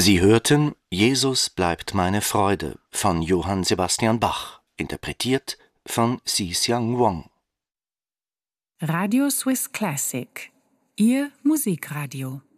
Sie hörten Jesus bleibt meine Freude von Johann Sebastian Bach, interpretiert von Xi-Xiang Wang. Radio Swiss Classic, Ihr Musikradio.